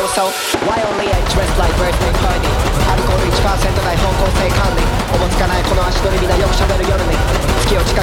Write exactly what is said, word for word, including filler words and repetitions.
So why only I dress like birthday party アルコール いちパーセント 台方向性管理おぼつかないこの足取り皆よくしゃべる夜に月を近